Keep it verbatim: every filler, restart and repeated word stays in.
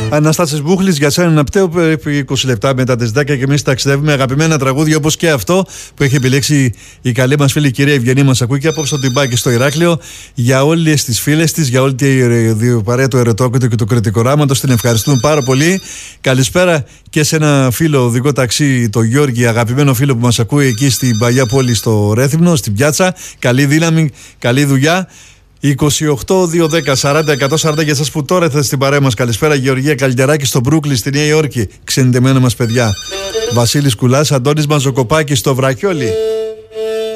Αναστάσης Μπούχλης, για σένα Ναπτέο, περίπου είκοσι λεπτά μετά τις δέκα και εμείς ταξιδεύουμε αγαπημένα τραγούδια όπως και αυτό που έχει επιλέξει η καλή μας φίλη κυρία Ευγενή μας ακούει και απόψε το Τυμπάκι στο Ηράκλειο. Για όλες τις φίλες της, για όλη τη παρέα του Ερετόκριτου και του Κρητικοράματος, την ευχαριστούμε πάρα πολύ. Καλησπέρα και σε ένα φίλο οδηγό ταξί, το Γιώργη, αγαπημένο φίλο που μας ακούει εκεί στην παλιά πόλη στο Ρέθυμνο, στην πιάτσα. Καλή δύναμη, καλή δουλειά. είκοσι οκτώ δύο δέκα σαράντα εκατόν σαράντα για εσάς που τώρα ήρθατε στην παρέα μας. Καλησπέρα Γεωργία Καλλιτεράκη στο Μπρούκλι στη Νέα Υόρκη. Ξενιτεμένα μας παιδιά. Βασίλης Κουλάς, Αντώνης Μαζοκοπάκης στο Βρακιόλι.